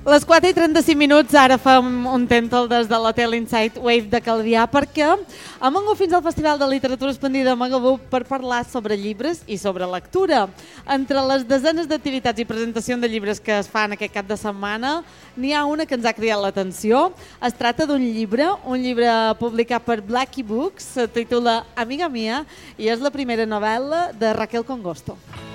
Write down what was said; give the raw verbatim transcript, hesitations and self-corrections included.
Les quatre i trenta-cinc minuts, ara fem un tèntol des de l'Hotel Insight Wave de Calvià perquè hem vingut fins al Festival de Literatura Expandida de Magaluf per parlar sobre llibres i sobre lectura. Entre les desenes d'activitats i presentacions de llibres que es fan aquest cap de setmana, n'hi ha una que ens ha cridat l'atenció. Es tracta d'un llibre, un llibre publicat per Blackie Books, se titula Amiga Mia i és la primera novel·la de Raquel Congosto.